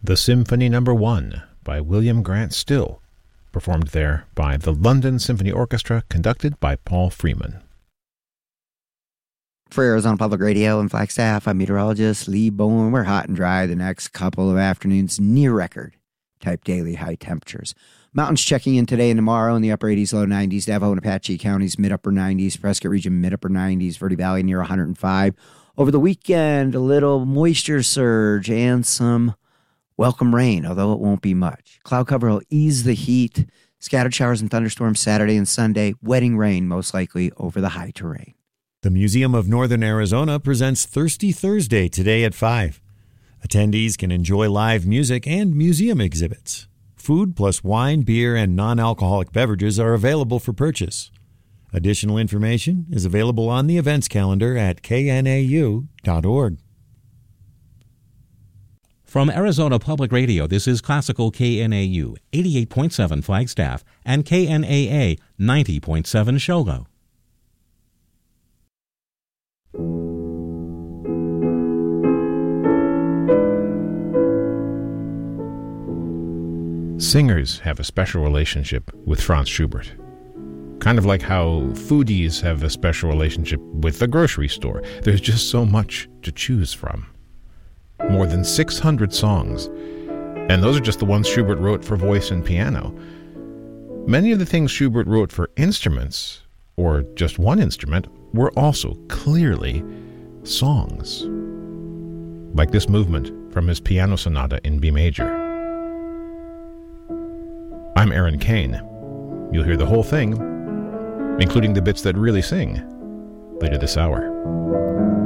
The Symphony No. 1 by William Grant Still, performed there by the London Symphony Orchestra, conducted by Paul Freeman. For Arizona Public Radio and Flagstaff, I'm meteorologist Lee Bowen. We're hot and dry the next couple of afternoons, near record type daily high temperatures. Mountains checking in today and tomorrow in the upper 80s, low 90s. Navajo and Apache counties, mid-upper 90s. Prescott region, mid-upper 90s. Verde Valley near 105. Over the weekend, a little moisture surge and some welcome rain, although it won't be much. Cloud cover will ease the heat. Scattered showers and thunderstorms Saturday and Sunday. Wetting rain, most likely, over the high terrain. The Museum of Northern Arizona presents Thirsty Thursday today at 5. Attendees can enjoy live music and museum exhibits. Food plus wine, beer, and non-alcoholic beverages are available for purchase. Additional information is available on the events calendar at knau.org. From Arizona Public Radio, this is Classical KNAU 88.7 Flagstaff and KNAA 90.7 Shogo. Singers have a special relationship with Franz Schubert. Kind of like how foodies have a special relationship with the grocery store. There's just so much to choose from. More than 600 songs. And those are just the ones Schubert wrote for voice and piano. Many of the things Schubert wrote for instruments, or just one instrument, were also clearly songs. Like this movement from his piano sonata in B major. I'm Aaron Kane. You'll hear the whole thing, including the bits that really sing, later this hour.